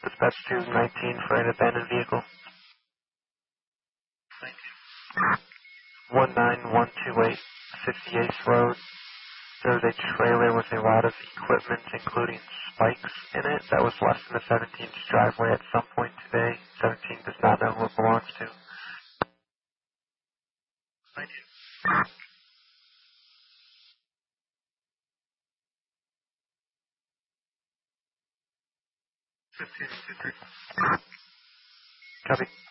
Dispatch to 19 for an abandoned vehicle. 19128 58th Road. There's a trailer with a lot of equipment, including spikes in it, that was left in the 17's driveway at some point today. 17 does not know who it belongs to. Thank you. Copy.